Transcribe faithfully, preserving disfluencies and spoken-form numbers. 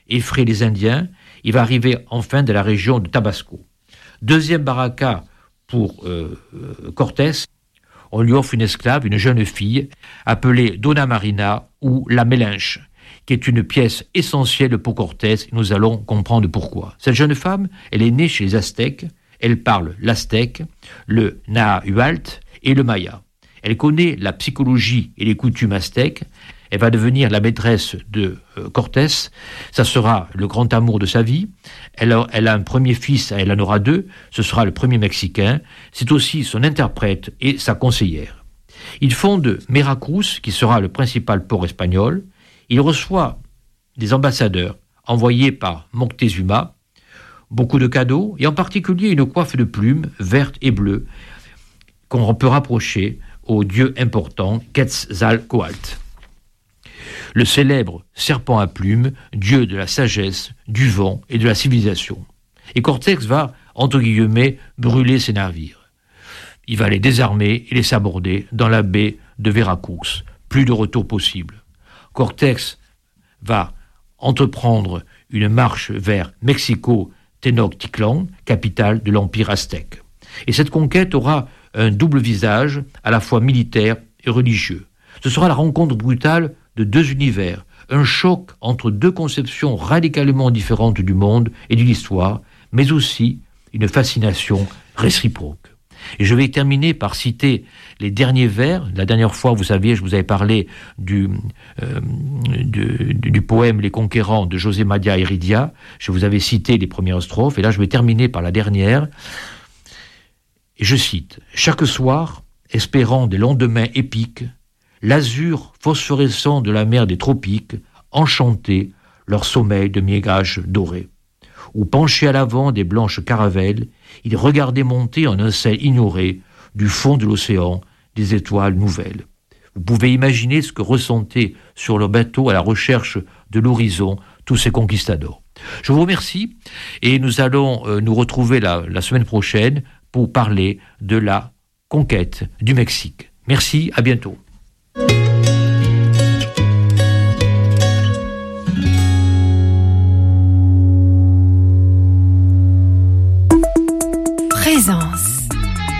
effraie les Indiens. Il va arriver enfin de la région de Tabasco. Deuxième baraka pour euh, euh, Cortés. On lui offre une esclave, une jeune fille, appelée Dona Marina ou la Mélinche, qui est une pièce essentielle pour Cortés, et nous allons comprendre pourquoi. Cette jeune femme, elle est née chez les Aztèques, elle parle l'aztèque, le nahuatl et le maya. Elle connaît la psychologie et les coutumes aztèques. Elle va devenir la maîtresse de euh, Cortés. Ça sera le grand amour de sa vie. Elle a, elle a un premier fils, elle en aura deux. Ce sera le premier Mexicain. C'est aussi son interprète et sa conseillère. Il fonde Veracruz, qui sera le principal port espagnol. Il reçoit des ambassadeurs envoyés par Moctezuma, beaucoup de cadeaux, et en particulier une coiffe de plumes verte et bleue qu'on peut rapprocher au dieu important Quetzalcoatl. Le célèbre serpent à plumes, dieu de la sagesse, du vent et de la civilisation. Et Cortés va, entre guillemets, brûler ses navires. Il va les désarmer et les saborder dans la baie de Veracruz. Plus de retour possible. Cortés va entreprendre une marche vers Mexico Tenochtitlan, capitale de l'Empire aztèque. Et cette conquête aura un double visage, à la fois militaire et religieux. Ce sera la rencontre brutale de deux univers, un choc entre deux conceptions radicalement différentes du monde et de l'histoire, mais aussi une fascination réciproque. Et je vais terminer par citer les derniers vers. La dernière fois, vous saviez, je vous avais parlé du, euh, du, du poème « Les Conquérants » de José María Heredia. Je vous avais cité les premières strophes, et là je vais terminer par la dernière. Et je cite « Chaque soir, espérant des lendemains épiques, l'azur phosphorescent de la mer des tropiques enchantait leur sommeil de miégage doré. Où penchés à l'avant des blanches caravelles, ils regardaient monter en un ciel ignoré, du fond de l'océan, des étoiles nouvelles. Vous pouvez imaginer ce que ressentaient sur leur bateau à la recherche de l'horizon tous ces conquistadors. Je vous remercie et nous allons euh, nous retrouver la, la semaine prochaine pour parler de la conquête du Mexique. Merci, à bientôt.